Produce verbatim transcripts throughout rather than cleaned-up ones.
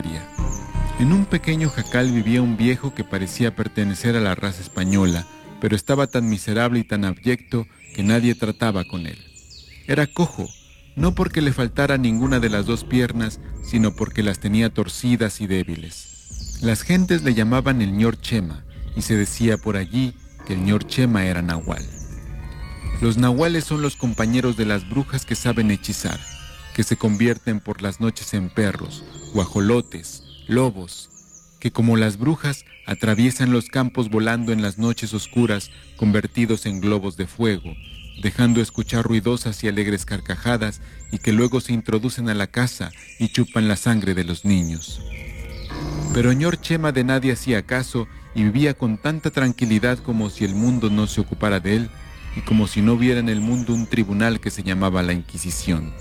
diaria. En un pequeño jacal vivía un viejo que parecía pertenecer a la raza española, pero estaba tan miserable y tan abyecto que nadie trataba con él. Era cojo, no porque le faltara ninguna de las dos piernas, sino porque las tenía torcidas y débiles. Las gentes le llamaban el ñor Chema, y se decía por allí que el ñor Chema era nahual. Los nahuales son los compañeros de las brujas que saben hechizar, que se convierten por las noches en perros, guajolotes, lobos, que como las brujas atraviesan los campos volando en las noches oscuras convertidos en globos de fuego, dejando escuchar ruidosas y alegres carcajadas y que luego se introducen a la casa y chupan la sangre de los niños. Pero ñor Chema de nadie hacía caso y vivía con tanta tranquilidad como si el mundo no se ocupara de él y como si no hubiera en el mundo un tribunal que se llamaba la Inquisición.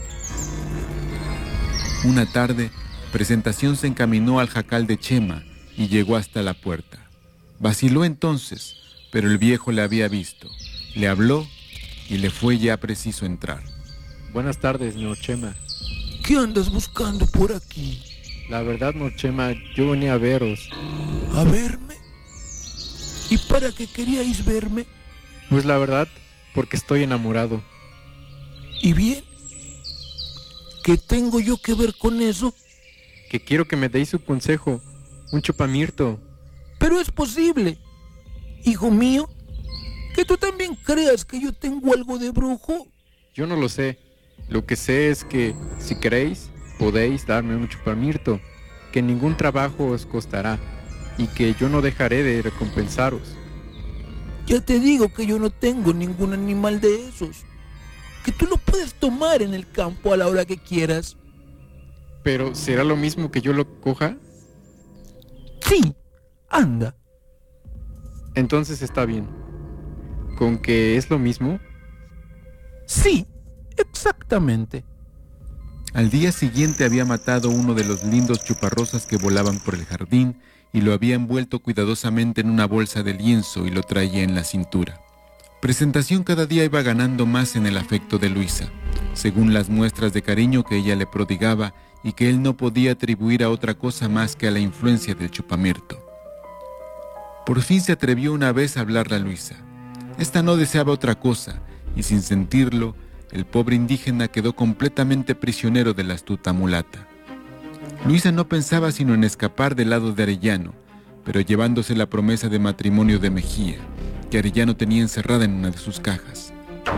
Una tarde, Presentación se encaminó al jacal de Chema y llegó hasta la puerta. Vaciló entonces, pero el viejo le había visto, le habló y le fue ya preciso entrar. Buenas tardes, ñor Chema. ¿Qué andas buscando por aquí? La verdad, ñor Chema, yo venía a veros. ¿A verme? ¿Y para qué queríais verme? Pues la verdad, porque estoy enamorado. ¿Y bien? ¿Qué tengo yo que ver con eso? Que quiero que me deis su consejo, un chupamirto. Pero es posible, hijo mío, que tú también creas que yo tengo algo de brujo. Yo no lo sé. Lo que sé es que, si queréis, podéis darme un chupamirto, que ningún trabajo os costará, y que yo no dejaré de recompensaros. Ya te digo que yo no tengo ningún animal de esos, que tú lo puedes tomar en el campo a la hora que quieras. ¿Pero será lo mismo que yo lo coja? Sí, anda. Entonces está bien. ¿Con que es lo mismo? Sí, exactamente. Al día siguiente había matado uno de los lindos chuparrosas que volaban por el jardín y lo había envuelto cuidadosamente en una bolsa de lienzo y lo traía en la cintura. Presentación cada día iba ganando más en el afecto de Luisa, según las muestras de cariño que ella le prodigaba y que él no podía atribuir a otra cosa más que a la influencia del chupamirto. Por fin se atrevió una vez a hablarle a Luisa. Esta no deseaba otra cosa, y sin sentirlo, el pobre indígena quedó completamente prisionero de la astuta mulata. Luisa no pensaba sino en escapar del lado de Arellano, pero llevándose la promesa de matrimonio de Mejía, que Arellano tenía encerrada en una de sus cajas.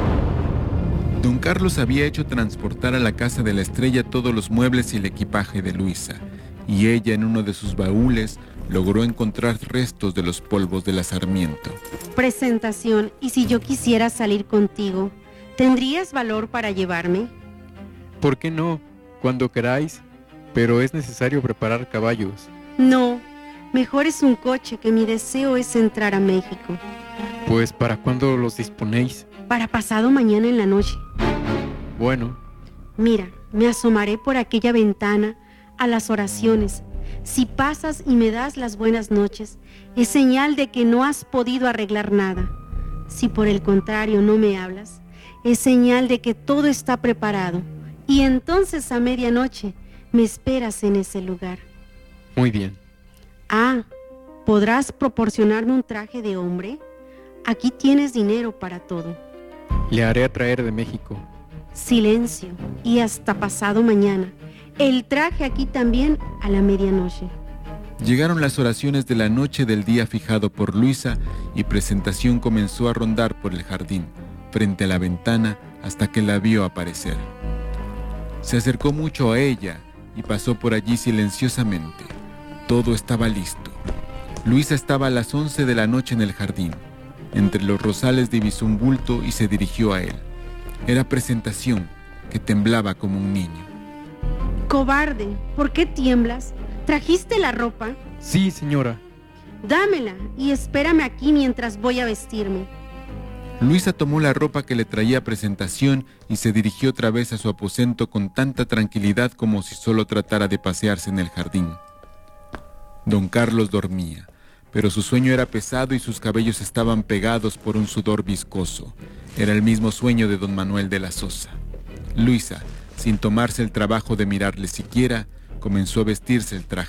Don Carlos había hecho transportar a la casa de la Estrella todos los muebles y el equipaje de Luisa, y ella en uno de sus baúles logró encontrar restos de los polvos de la Sarmiento. Presentación, ¿y si yo quisiera salir contigo, tendrías valor para llevarme? ¿Por qué no? Cuando queráis, pero es necesario preparar caballos. No, mejor es un coche, que mi deseo es entrar a México. Pues, ¿para cuándo los disponéis? Para pasado mañana en la noche. Bueno. Mira, me asomaré por aquella ventana a las oraciones. Si pasas y me das las buenas noches, es señal de que no has podido arreglar nada. Si por el contrario no me hablas, es señal de que todo está preparado. Y entonces a medianoche me esperas en ese lugar. Muy bien. Ah, ¿podrás proporcionarme un traje de hombre? Aquí tienes dinero para todo. Le haré traer de México. Silencio, y hasta pasado mañana. El traje aquí también a la medianoche. Llegaron las oraciones de la noche del día fijado por Luisa y Presentación comenzó a rondar por el jardín, frente a la ventana, hasta que la vio aparecer. Se acercó mucho a ella y pasó por allí silenciosamente. Todo estaba listo. Luisa estaba a las once de la noche en el jardín. Entre los rosales divisó un bulto y se dirigió a él. Era Presentación, que temblaba como un niño. Cobarde, ¿por qué tiemblas? ¿Trajiste la ropa? Sí, señora. Dámela y espérame aquí mientras voy a vestirme. Luisa tomó la ropa que le traía Presentación y se dirigió otra vez a su aposento con tanta tranquilidad como si solo tratara de pasearse en el jardín. Don Carlos dormía, pero su sueño era pesado y sus cabellos estaban pegados por un sudor viscoso. Era el mismo sueño de don Manuel de la Sosa. Luisa, sin tomarse el trabajo de mirarle siquiera, comenzó a vestirse el traje